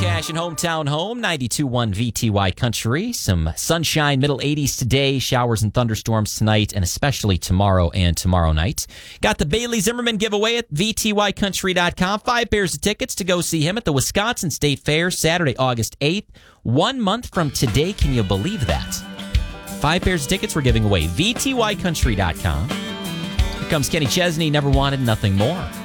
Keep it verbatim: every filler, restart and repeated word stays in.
Cash and Hometown Home, ninety-two point one V T Y Country. Some sunshine, middle eighties today, showers and thunderstorms tonight, and especially tomorrow and tomorrow night. Got the Bailey Zimmerman giveaway at V T Y country dot com. Five pairs of tickets to go see him at the Wisconsin State Fair, Saturday, August eighth. One month from today, can you believe that? Five pairs of tickets we're giving away. V T Y country dot com. Here comes Kenny Chesney, Never Wanted Nothing More.